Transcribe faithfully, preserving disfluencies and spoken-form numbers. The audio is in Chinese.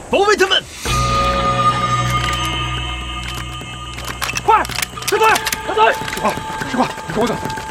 包围他们！ 快，师队，大队！ 师傅，师傅，你跟我走。